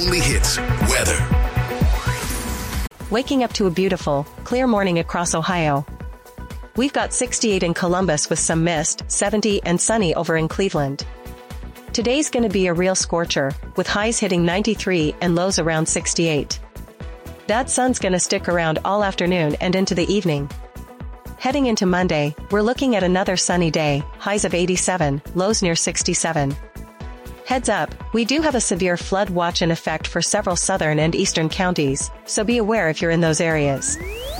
Only Hits. Weather. Waking up to a beautiful, clear morning across Ohio. We've got 68 in Columbus with some mist, 70 and sunny over in Cleveland. Today's gonna be a real scorcher, with highs hitting 93 and lows around 68. That sun's gonna stick around all afternoon and into the evening. Heading into Monday, we're looking at another sunny day, highs of 87, lows near 67. Heads up, we do have a severe flood watch in effect for several southern and eastern counties, so be aware if you're in those areas.